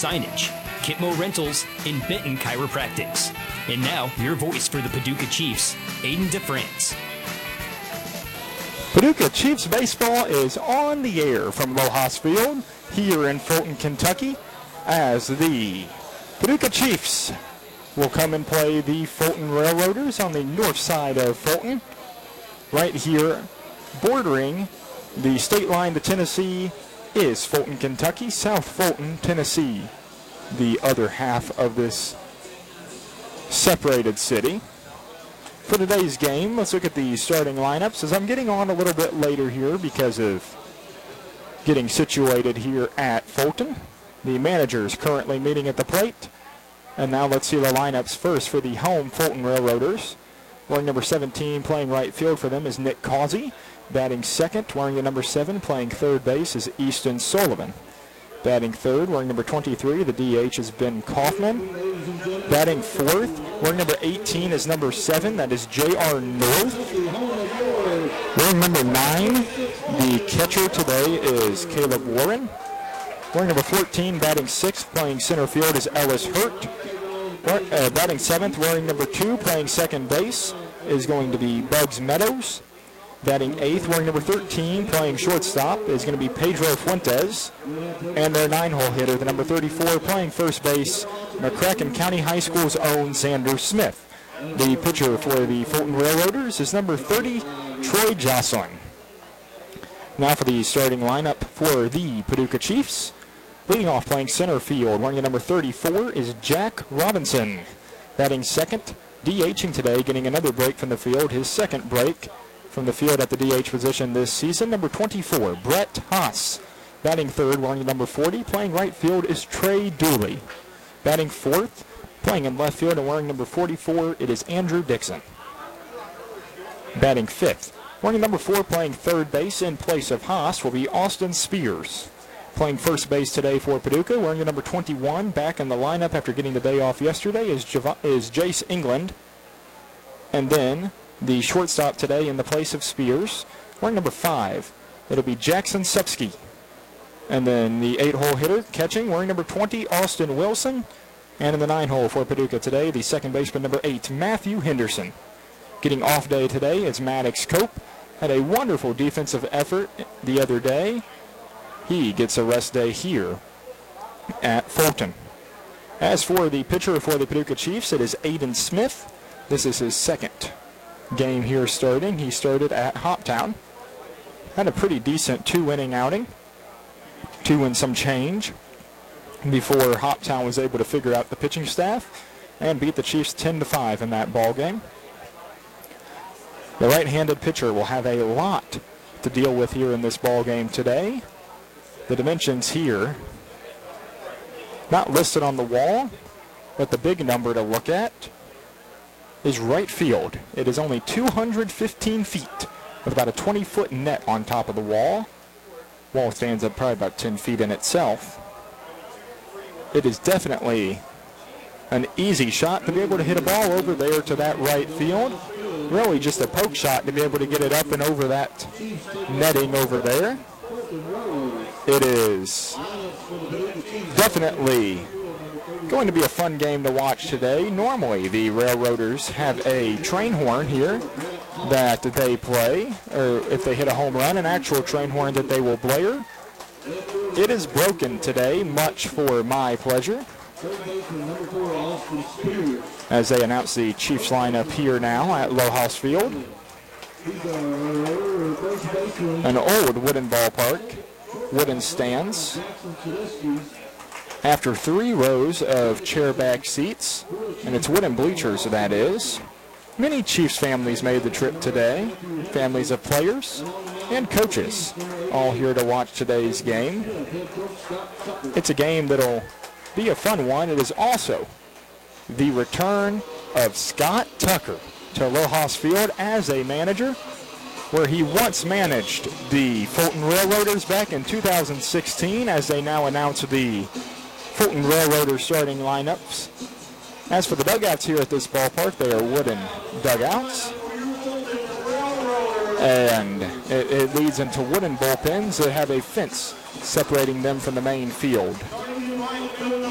signage, Kitmo Rentals, and Benton Chiropractics. And now, your voice for the Paducah Chiefs, Aiden DeFrance. Paducah Chiefs baseball is on the air from Lojas Field here in Fulton, Kentucky, as the Paducah Chiefs will come and play the Fulton Railroaders on the north side of Fulton, right here bordering the state line to Tennessee is Fulton, Kentucky. South Fulton, Tennessee, the other half of this separated city. For today's game, let's look at the starting lineups, as I'm getting on a little bit later here because of getting situated here at Fulton. The manager is currently meeting at the plate. And now let's see the lineups first for the home Fulton Railroaders. Wearing number 17, playing right field for them, is Nick Causey. Batting second, wearing the number 7, playing third base, is Easton Sullivan. Batting third, wearing number 23, the DH is Ben Kaufman. Batting fourth, wearing number 18 is number 7, that is J.R. North. Wearing number 9, the catcher today is Caleb Warren. Wearing number 14, batting sixth, playing center field, is Ellis Hurt. Batting seventh, wearing number 2, playing second base, is going to be Bugs Meadows. Batting eighth, wearing number 13, playing shortstop, is going to be Pedro Fuentes. And their 9-hole hitter, the number 34, playing first base, McCracken County High School's own Xander Smith. The pitcher for the Fulton Railroaders is number 30, Troy Jocelyn. Now for the starting lineup for the Paducah Chiefs. Leading off, playing center field, wearing the number 34, is Jack Robinson. Batting second, DHing today, getting another break from the field, his second break from the field at the DH position this season, number 24, Brett Haas. Batting third, wearing the number 40, playing right field, is Trey Dooley. Batting fourth, playing in left field and wearing number 44, it is Andrew Dixon. Batting fifth, wearing number 4, playing third base in place of Haas, will be Austin Spears. Playing first base today for Paducah, wearing the number 21, back in the lineup after getting the day off yesterday, is Jace England. And then the shortstop today in the place of Spears, wearing number 5, it'll be Jackson Sepsky. And then the 8-hole hitter catching, wearing number 20, Austin Wilson. And in the 9-hole for Paducah today, the second baseman number 8, Matthew Henderson. Getting off day today is Maddox Cope. Had a wonderful defensive effort the other day. He gets a rest day here at Fulton. As for the pitcher for the Paducah Chiefs, it is Aiden Smith. This is his second game here starting. He started at Hoptown. Had a pretty decent 2-inning outing. 2 and some change before Hoptown was able to figure out the pitching staff and beat the Chiefs 10-5 in that ball game. The right-handed pitcher will have a lot to deal with here in this ball game today. The dimensions here, not listed on the wall, but the big number to look at is right field. It is only 215 feet with about a 20-foot net on top of the wall. Wall stands up probably about 10 feet in itself. It is definitely an easy shot to be able to hit a ball over there to that right field. Really just a poke shot to be able to get it up and over that netting over there. It is definitely going to be a fun game to watch today. Normally the Railroaders have a train horn here that they play, or if they hit a home run, an actual train horn that they will blare. It is broken today, much for my pleasure, as they announce the Chiefs lineup here now at Lojas Field. An old wooden ballpark, wooden stands. After 3 rows of chair-back seats, and it's wooden bleachers, that is. Many Chiefs families made the trip today, families of players and coaches, all here to watch today's game. It's a game that'll be a fun one. It is also the return of Scott Tucker to Lojas Field as a manager, where he once managed the Fulton Railroaders back in 2016, as they now announce the Fulton Railroaders starting lineups. As for the dugouts here at this ballpark, they are wooden dugouts. And it leads into wooden bullpens that have a fence separating them from the main field.